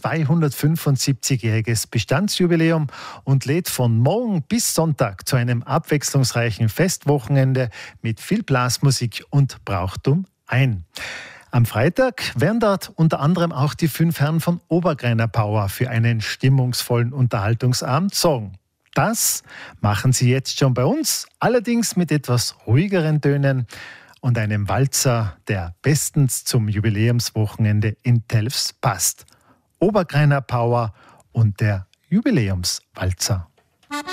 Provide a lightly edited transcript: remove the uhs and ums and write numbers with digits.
275-jähriges Bestandsjubiläum und lädt von morgen bis Sonntag zu einem abwechslungsreichen Festwochenende mit viel Blasmusik und Brauchtum ein. Am Freitag werden dort unter anderem auch die 5 Herren von Obergreiner Power für einen stimmungsvollen Unterhaltungsabend sorgen. Das machen sie jetzt schon bei uns, allerdings mit etwas ruhigeren Tönen und einem Walzer, der bestens zum Jubiläumswochenende in Telfs passt. Obergreiner Power und der Jubiläumswalzer.